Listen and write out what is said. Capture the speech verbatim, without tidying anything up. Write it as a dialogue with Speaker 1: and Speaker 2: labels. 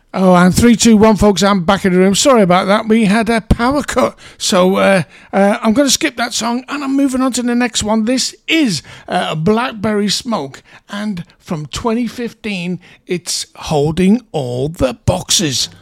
Speaker 1: Oh, and three, two, one, folks, I'm back in the room. Sorry about that. We had a power cut. So uh, uh, I'm going to skip that song and I'm moving on to the next one. This is uh, Blackberry Smoke. And from twenty fifteen, it's Holding All the Boxes.